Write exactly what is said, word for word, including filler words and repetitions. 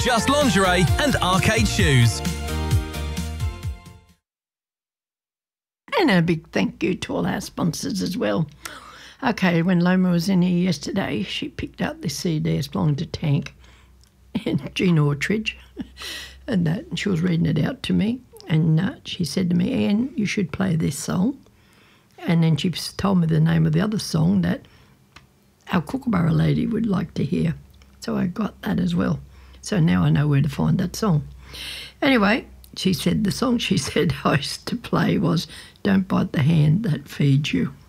Just Lingerie and Arcade Shoes. And a big thank you to all our sponsors as well. Okay, when Loma was in here yesterday, she picked up this C D, It's Belonging to Tank, and Gene Autridge, and that and she was reading it out to me, and uh, she said to me, Anne, you should play this song. And then she told me the name of the other song that our Kookaburra lady would like to hear. So I got that as well. So now I know where to find that song. Anyway, she said the song she said I used to play was Don't Bite the Hand That Feeds You.